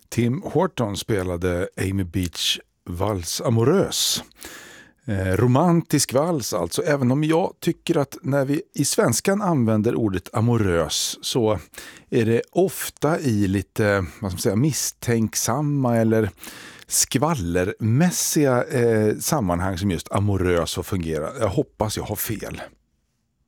Tim Horton spelade Amy Beach Vals Amorös. Romantisk vals alltså, även om jag tycker att när vi i svenskan använder ordet amorös så är det ofta i lite misstänksamma eller skvallermässiga sammanhang som just amorös får fungera. Jag hoppas jag har fel.